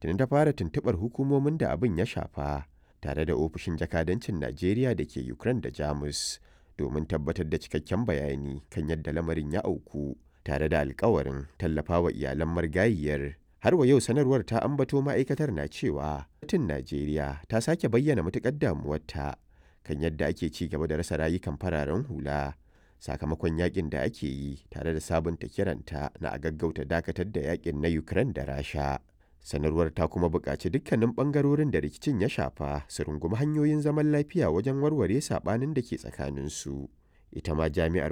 tuni ta fara tuntuɓar hukumomin da abin ya shafa tare da ofishin jakadancin Najeriya da ke Ukraine da Jamus domin tabbatar da cikakken bayani kan yadda lamarin ya auku tare da alkawarin tallafawa iyalan marigayiyar. Har wa yau sanarwar ta ambato ma'aikatar na cewa gwamnatin Najeriya ta sake bayyana matuƙar damuwarta kan yadda ake ci gaba da rasa rayukan fararen hula sakamakon yakin da ake yi tare da sabunta kiranta na a gaggauta dakatar da yakin na Ukraine da Rasha. Sanarwar ta kuma buƙaci dukkanin ɓangarorin da rikicin ya shafa su rungumi hanyoyin zaman lafiya wajen warware saɓanin da ke tsakaninsu. Ita ma jami'ar